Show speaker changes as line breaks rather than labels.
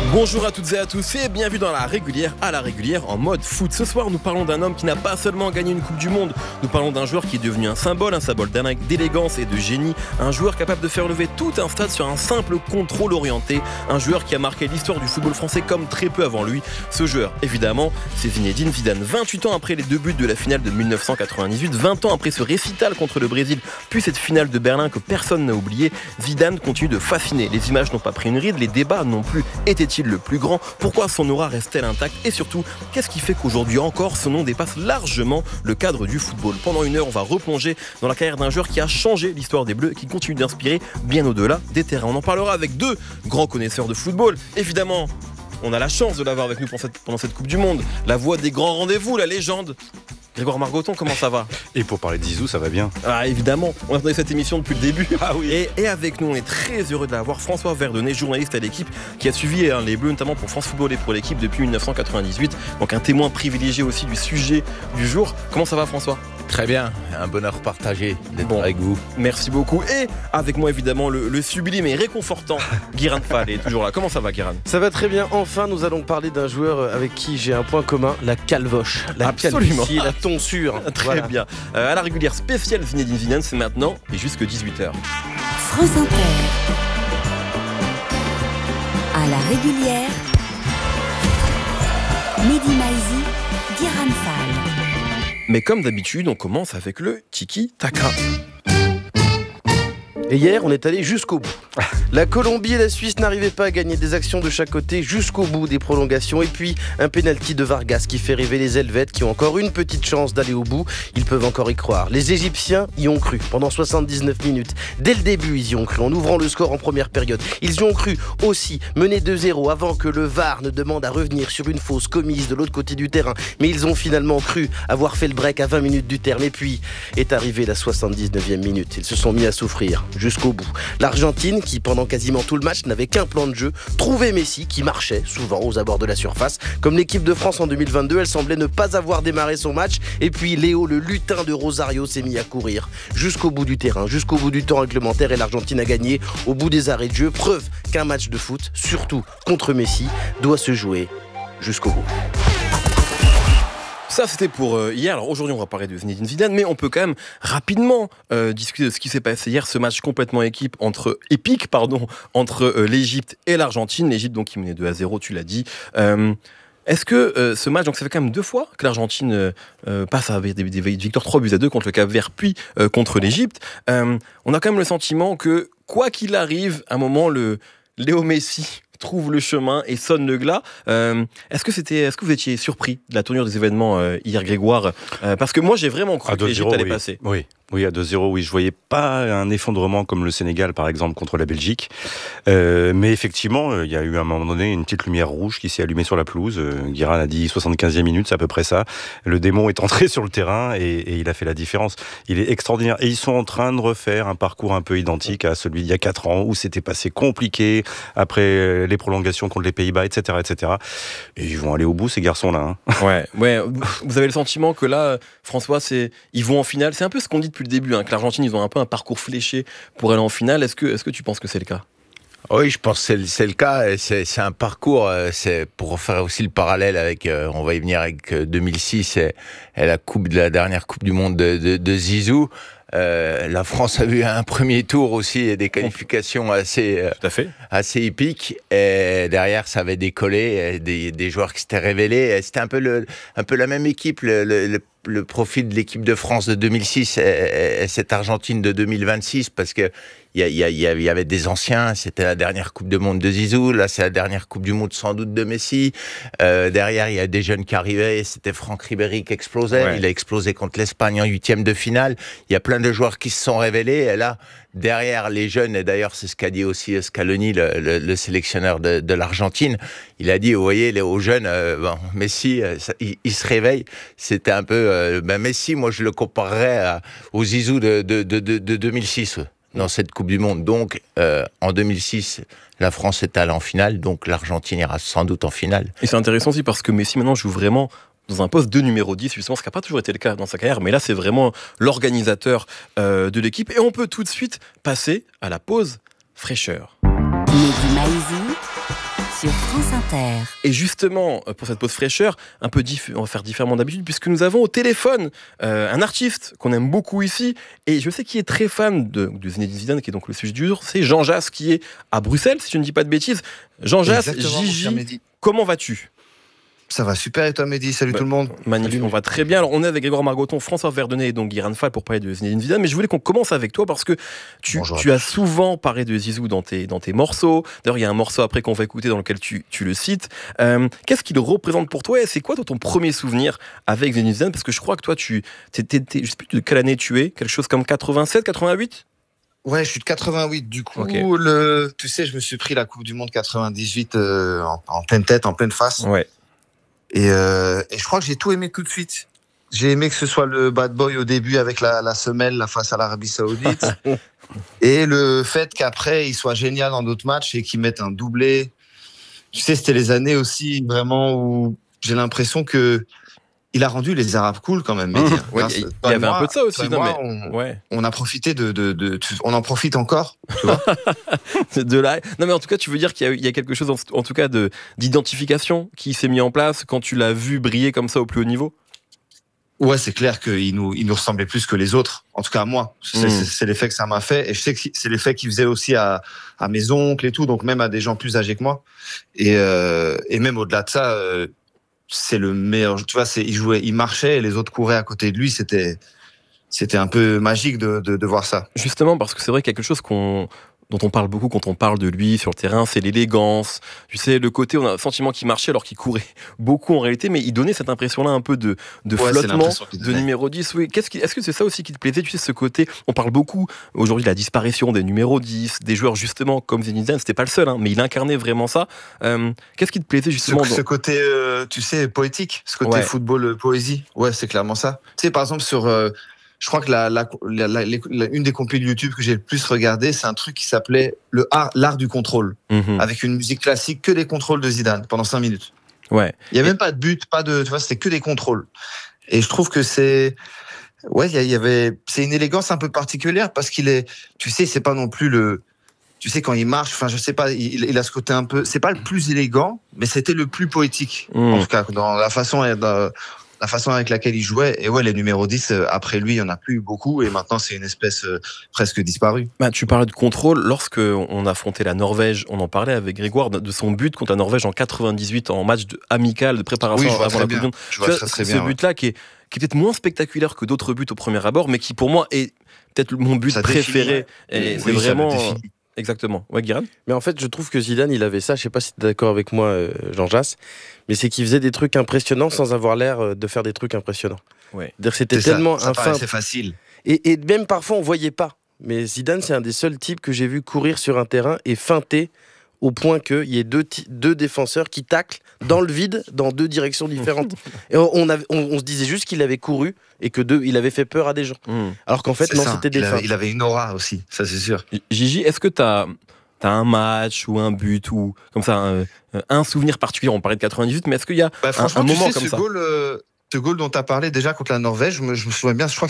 Bonjour à toutes et à tous et bienvenue dans la régulière à la régulière en mode foot. Ce soir, nous parlons d'un homme qui n'a pas seulement gagné une Coupe du Monde, nous parlons d'un joueur qui est devenu un symbole d'élégance et de génie, un joueur capable de faire lever tout un stade sur un simple contrôle orienté, un joueur qui a marqué l'histoire du football français comme très peu avant lui. Ce joueur, évidemment, c'est Zinedine Zidane. 28 ans après les deux buts de la finale de 1998, 20 ans après ce récital contre le Brésil, puis cette finale de Berlin que personne n'a oublié, Zidane continue de fasciner. Les images n'ont pas pris une ride, les débats non plus. Était-il le plus grand? Pourquoi son aura reste-t-elle intacte? Et surtout, qu'est-ce qui fait qu'aujourd'hui encore, son nom dépasse largement le cadre du football? Pendant une heure, on va replonger dans la carrière d'un joueur qui a changé l'histoire des Bleus et qui continue d'inspirer bien au-delà des terrains. On en parlera avec deux grands connaisseurs de football. Évidemment, on a la chance de l'avoir avec nous pendant cette Coupe du Monde. La voix des grands rendez-vous, la légende. Grégoire Margoton, comment ça va?
Et pour parler de Zizou, ça va bien.
Ah évidemment, on attendait cette émission depuis le début.
Ah oui.
Et avec nous, on est très heureux de l'avoir, François Verdonnet, journaliste à l'équipe, qui a suivi les Bleus, notamment pour France Football et pour l'équipe depuis 1998. Donc un témoin privilégié aussi du sujet du jour. Comment ça va, François?
Très bien, un bonheur partagé d'être avec vous.
Merci beaucoup. Et avec moi évidemment le sublime et réconfortant Guiran Fall est toujours là. Comment ça va, Guiran?
Ça va très bien. Enfin, nous allons parler d'un joueur avec qui j'ai un point commun, la calvoche, la calvitie, la tonsure.
Très bien. À la régulière spéciale Zinedine Zidane, c'est maintenant et jusque 18h.
France Inter. À la régulière, Mehdi Maizi, Guiran Fall.
Mais comme d'habitude, on commence avec le tiki-taka.
Et hier, on est allé jusqu'au bout. La Colombie et la Suisse n'arrivaient pas à gagner des actions de chaque côté jusqu'au bout des prolongations. Et puis, un pénalty de Vargas qui fait rêver les Helvètes qui ont encore une petite chance d'aller au bout. Ils peuvent encore y croire. Les Égyptiens y ont cru pendant 79 minutes. Dès le début, ils y ont cru en ouvrant le score en première période. Ils y ont cru aussi, menés 2-0 avant que le VAR ne demande à revenir sur une fausse commise de l'autre côté du terrain. Mais ils ont finalement cru avoir fait le break à 20 minutes du terme. Et puis, est arrivée la 79e minute. Ils se sont mis à souffrir jusqu'au bout. L'Argentine, qui pendant quasiment tout le match n'avait qu'un plan de jeu, trouvait Messi qui marchait souvent aux abords de la surface. Comme l'équipe de France en 2022, elle semblait ne pas avoir démarré son match. Et puis Léo, le lutin de Rosario, s'est mis à courir jusqu'au bout du terrain, jusqu'au bout du temps réglementaire, et l'Argentine a gagné au bout des arrêts de jeu. Preuve qu'un match de foot, surtout contre Messi, doit se jouer jusqu'au bout.
Ça, c'était pour hier. Alors aujourd'hui, on va parler de Zinedine Zidane, mais on peut quand même rapidement discuter de ce qui s'est passé hier, ce match complètement épique entre l'Égypte et l'Argentine. L'Égypte, donc, qui menait 2-0, tu l'as dit. Est-ce que ce match, donc ça fait quand même 2 fois que l'Argentine passe avec des victoires 3-2 contre le Cap-Vert, puis contre l'Égypte. On a quand même le sentiment que, quoi qu'il arrive, à un moment, le Léo Messi trouve le chemin et sonne le glas. Est-ce que vous étiez surpris de la tournure des événements hier, Grégoire? Parce que moi, j'ai vraiment cru que l'Égypte allait passer.
Oui, à 2-0, oui. Je voyais pas un effondrement comme le Sénégal, par exemple, contre la Belgique. Mais effectivement, il y a eu à un moment donné une petite lumière rouge qui s'est allumée sur la pelouse. Guiran a dit 75e minute, c'est à peu près ça. Le démon est entré sur le terrain et il a fait la différence. Il est extraordinaire. Et ils sont en train de refaire un parcours un peu identique à celui d'il y a 4 ans, où c'était passé compliqué après les prolongations contre les Pays-Bas, etc., etc. Et ils vont aller au bout, ces garçons-là.
Ouais. Vous avez le sentiment que là, François, ils vont en finale. C'est un peu ce qu'on dit depuis le début, que l'Argentine, ils ont un peu un parcours fléché pour aller en finale. Est-ce que tu penses que c'est le cas?
Oui, je pense que c'est le cas. C'est un parcours, c'est pour faire aussi le parallèle avec, on va y venir avec 2006 et la dernière Coupe du Monde de Zizou. La France a eu un premier tour aussi et des qualifications assez épiques. Et derrière, ça avait décollé, des joueurs qui s'étaient révélés. C'était un peu la même équipe. Le profil de l'équipe de France de 2006 et cette Argentine de 2026, parce que il y avait des anciens. C'était la dernière Coupe du Monde de Zizou. Là, c'est la dernière Coupe du Monde sans doute de Messi. Derrière, il y a des jeunes qui arrivaient. C'était Franck Ribéry qui explosait. Ouais. Il a explosé contre l'Espagne en 8e de finale. Il y a plein de joueurs qui se sont révélés. Et là, derrière les jeunes, et d'ailleurs, c'est ce qu'a dit aussi Scaloni, le sélectionneur de l'Argentine. Il a dit, vous voyez, aux jeunes, Messi, il se réveille. C'était un peu... Messi, moi, je le comparerais au Zizou de 2006. Dans cette Coupe du Monde. Donc, en 2006, la France est allée en finale, donc l'Argentine ira sans doute en finale.
Et c'est intéressant aussi parce que Messi, maintenant, joue vraiment dans un poste de numéro 10, justement, ce qui n'a pas toujours été le cas dans sa carrière, mais là, c'est vraiment l'organisateur de l'équipe. Et on peut tout de suite passer à la pause fraîcheur.
Mehdi Maizi sur France Inter.
Et justement, pour cette pause fraîcheur, on va faire différemment d'habitude, puisque nous avons au téléphone un artiste qu'on aime beaucoup ici, et je sais qu'il est très fan de Zinedine Zidane, qui est donc le sujet du jour, c'est Jean Jass, qui est à Bruxelles, si je ne dis pas de bêtises. Jean Jass, Gigi, comment vas-tu ?
Ça va super, et toi Mehdi? Salut tout le monde.
Magnifique,
Salut.
on va très bien. Alors on est avec Grégoire Margoton, François Verdonnet et donc Guy Fall pour parler de Zinedine Zidane, mais je voulais qu'on commence avec toi parce que tu as souvent parlé de Zizou dans tes morceaux. D'ailleurs il y a un morceau après qu'on va écouter dans lequel tu le cites. Qu'est-ce qu'il représente pour toi et c'est quoi ton premier souvenir avec Zinedine Zidane? Parce que je crois que toi je sais plus de quelle année tu es, quelque chose comme 87, 88?
Ouais, je suis de 88. Du coup,
Okay.
tu sais, je me suis pris la Coupe du Monde 98 en pleine tête, en pleine face.
Ouais.
Et je crois que j'ai tout aimé tout de suite. J'ai aimé que ce soit le bad boy au début avec la semelle là, face à l'Arabie Saoudite. Et le fait qu'après, il soit génial dans d'autres matchs et qu'il mette un doublé. Tu sais, c'était les années aussi vraiment où j'ai l'impression que il a rendu les Arabes cool quand même.
Ouais, il y avait un peu de ça aussi.
On a profité on en profite encore. Tu vois
de là. Non mais en tout cas, tu veux dire qu'il y a quelque chose en tout cas d'identification qui s'est mis en place quand tu l'as vu briller comme ça au plus haut niveau.
Ouais, c'est clair qu'il nous ressemblait plus que les autres. En tout cas, à moi. C'est l'effet que ça m'a fait. Et je sais que c'est l'effet qu'il faisait aussi à mes oncles et tout, donc même à des gens plus âgés que moi. Et même au-delà de ça, c'est le meilleur. Tu vois, il marchait et les autres couraient à côté de lui. C'était un peu magique de voir ça.
Justement, parce que c'est vrai qu'il y a quelque chose dont on parle beaucoup quand on parle de lui sur le terrain, c'est l'élégance. Tu sais, le côté, on a le sentiment qu'il marchait alors qu'il courait beaucoup en réalité, mais il donnait cette impression-là un peu de flottement, de numéro 10. Oui. Est-ce que c'est ça aussi qui te plaisait? Tu sais, ce côté, on parle beaucoup aujourd'hui de la disparition des numéros 10, des joueurs justement comme Zinedine Zidane, c'était pas le seul, hein, mais il incarnait vraiment ça. Qu'est-ce qui te plaisait justement
ce côté, tu sais, poétique, ce côté football, poésie. Ouais, c'est clairement ça. Tu sais, par exemple, je crois que une des compil YouTube que j'ai le plus regardé, c'est un truc qui s'appelait l'art du contrôle, avec une musique classique, que des contrôles de Zidane pendant 5 minutes.
Ouais.
Il y a même pas de but, tu vois, c'était que des contrôles. Et je trouve que c'est une élégance un peu particulière parce qu'il est, tu sais, c'est pas non plus tu sais, quand il marche, enfin, je sais pas, il a ce côté un peu, c'est pas le plus élégant, mais c'était le plus poétique. En tout cas, dans la façon avec laquelle il jouait. Et ouais, les numéros 10, après lui, il n'y en a plus beaucoup. Et maintenant, c'est une espèce presque disparue.
Tu parlais de contrôle. Lorsque on affrontait la Norvège, on en parlait avec Grégoire de son but contre la Norvège en 98 en match amical de préparation avant la Coupe du Monde. Ce but-là qui est peut-être moins spectaculaire que d'autres buts au premier abord, mais qui pour moi est peut-être mon but préféré. Et c'est vraiment... Exactement. Ouais, Guérin.
Mais en fait, je trouve que Zidane, il avait ça. Je sais pas si tu es d'accord avec moi, Jean Jass, mais c'est qu'il faisait des trucs impressionnants sans avoir l'air de faire des trucs impressionnants.
Ouais.
C'était tellement
c'est facile.
Et même parfois, on voyait pas. Mais Zidane, c'est un des seuls types que j'ai vu courir sur un terrain et feinter au point qu'il y ait deux défenseurs qui taclent dans le vide dans deux directions différentes. Et on se disait juste qu'il avait couru et il avait fait peur à des gens. Alors qu'en fait, non, c'était des feintes.
Il avait une aura aussi, ça c'est sûr.
Gigi, est-ce que t'as un match ou un but ou comme ça un souvenir particulier? On parlait de 98, mais est-ce qu'il y a un moment comme ça?
Ce goal dont tu as parlé déjà contre la Norvège, je me souviens bien, je crois